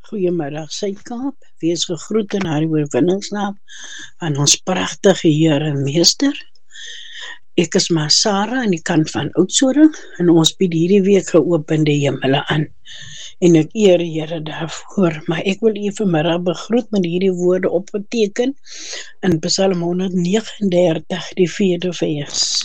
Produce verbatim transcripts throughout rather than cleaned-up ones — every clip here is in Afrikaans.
Goeiemiddag Suid-Kaap, wees gegroet in haar oorwinningsnaam aan ons pragtige Heer en Meester. Ek is maar Sarah aan die kant van Oudtshoorn en ons bied hierdie week geopende hemele aan. En ek eer die Here daarvoor, maar ek wil u vanmiddag begroet met hierdie woorde opgeteken in Psalm honderd negenendertig, die vierde vers.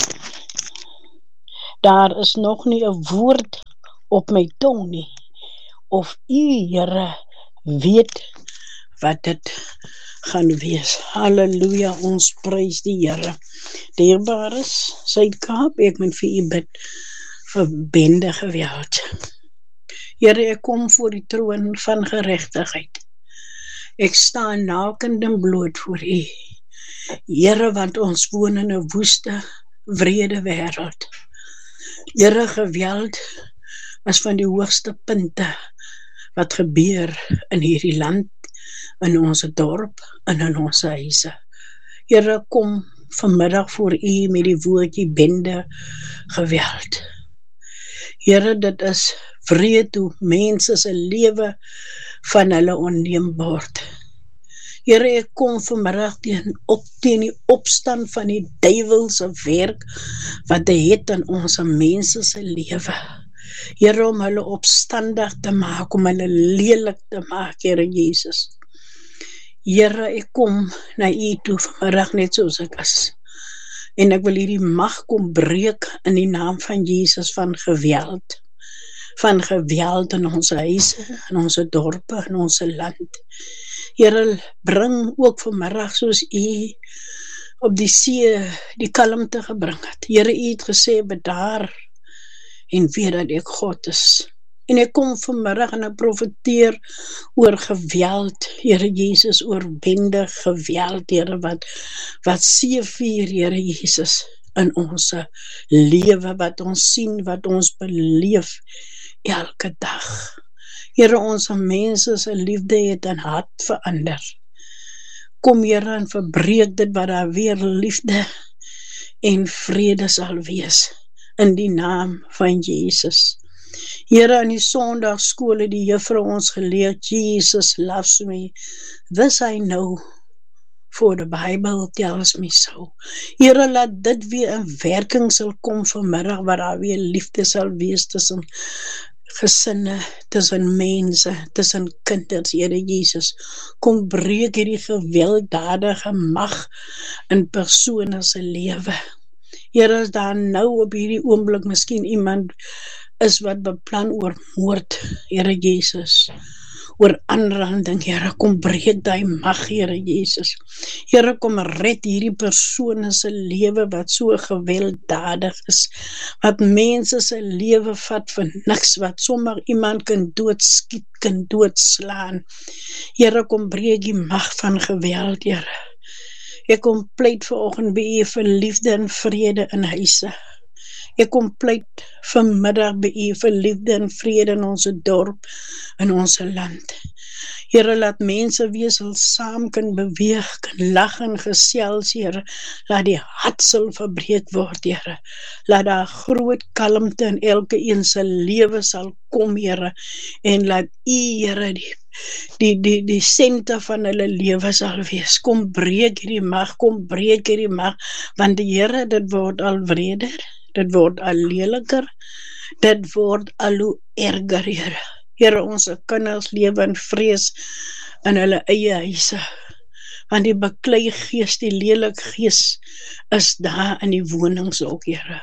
Daar is nog nie 'n woord op my tong nie, of u, Here, weet wat dit gaan wees. Halleluja, ons prys die Here. Dierbares Suid-Kaap, ek moet vir u bid vir bende geweld. Here, ek kom voor die troon van geregtigheid. Ek staan nakend en bloot voor u. Here, want ons woon in 'n woeste, wrede wêreld. Here, geweld is van die hoogste punte wat gebeur in hierdie land, in ons dorp en in ons huise. Here, kom vanmiddag voor u met die woordjie bende geweld. Here, dit is wreed hoe mense se lewe van hulle onneem word. Here, ek kom vanmiddag teen op teen die opstand van die duiwelse werk wat hy het in ons mense se lewe. Here, om hulle opstandig te maak, om hulle lelik te maak, Here Jesus. Here, ek kom na u toe vanmiddag net soos ek is. En ek wil hierdie mag kom breek in die naam van Jesus van geweld. Van geweld in ons huise, in ons dorpe, in ons land. Here, bring ook vanmiddag soos u op die see die kalmte gebring het. Here, u het gesê, bedaar en weet dat ek God is. En ek kom vanmiddag en ek profeteer oor geweld, Here Jesus, oor bende geweld, Here, wat, wat seevier, Here Jesus, in ons lewe, wat ons sien, wat ons beleef, elke dag. Here, ons mense se liefde het in hart verander. Kom, Here, en verbreek dit wat daar weer liefde en vrede sal wees, in die naam van Jesus. Here, in die Sondagskool het die juffrou ons geleer, Jesus loves me, this I know, for the Bible tells me so. Here, laat dit weer in werking sal kom vanmiddag, waar daar weer liefde sal wees tussen gesinne, tussen mense, tussen kinders, Here Jesus. Kom breek hierdie gewelddadige mag in persone se lewe. Here, is daar nou op hierdie oomblik miskien iemand is wat beplan oor moord, Here Jesus, oor aanranding, Here, kom breek die mag, Here Jesus. Here, kom red hierdie persone se lewe wat so gewelddadig is, wat mense se lewe vat vir niks, wat sommer iemand kan doodskiet, kan doodslaan. Here, kom breek die mag van geweld, Here. Ek kom pleit vanoggend by u vir liefde en vrede in huise. Ek kom pleit vanmiddag by u vir liefde en vrede in ons dorp, in ons land. Here, laat mense wees sal saam kan beweeg, kan lag en gesels, Here. Laat die hart sal verbreek word, Here. Laat daar groot kalmte in elke een se lewe sal kom, Here. En laat u, Here, die die die die senter van hulle lewe sal wees. Kom breek hierdie mag, kom breek hierdie mag, want die Here, dit word al wreder, dit word al leliker, dit word al hoe erger, Here. Here, ons kinders lewe in vrees in hulle eie huise, want die beklei gees, die lelik gees is daar in die wonings ook, Here.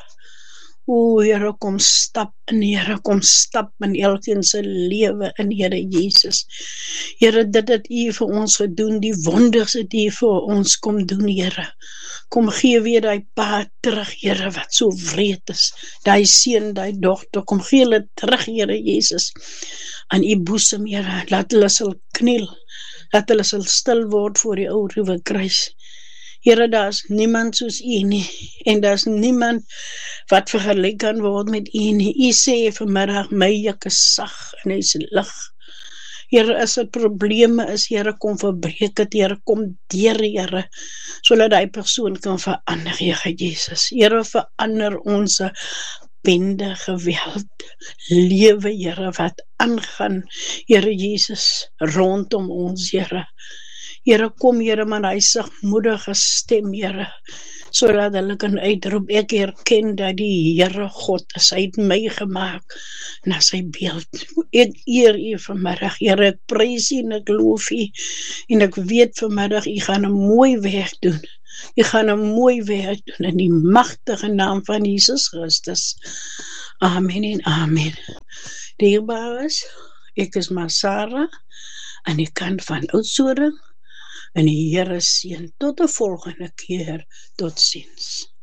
O, Here, kom stap in, Here, kom stap in elkeen se lewe in, Here Jesus. Here, dit het u vir ons gedoen, die wonders het u vir ons kom doen, Here. Kom gee weer die pa terug, Here, wat so wreed is, die seun, die dogter, kom gee hulle terug, Here Jesus, aan u boesem, Here, laat hulle sal kniel, laat hulle sal stil word voor die ou ruwe kruis. Here, daar is niemand soos u nie, en daar is niemand wat vergelyk kan word met u nie. U sê vanmiddag, my juk is sag en hy is lig. Here, as dit probleme is, Here, kom verbreek het, Here, kom deur, Here, sodat die persoon kan verander, Here Jesus. Here, verander ons bende geweld, lewe, Here, wat aangaan, Here Jesus, rondom ons, Here. Here, kom, Here, met hy sagmoedige stem, Here, sodat hulle kan uitroep, ek erken dat die Here God is, hy het my gemaak na sy beeld. Ek eer u vanmiddag, Here, ek prys u en ek loof u, en ek weet vanmiddag, u gaan 'n mooi werk doen. U gaan 'n mooi werk doen in die magtige naam van Jesus Christus. Amen en amen. Dierbares, ek is maar Sarah, aan die kant van Oudtshoorn, en die Here seën tot 'n volgende keer. Totsiens.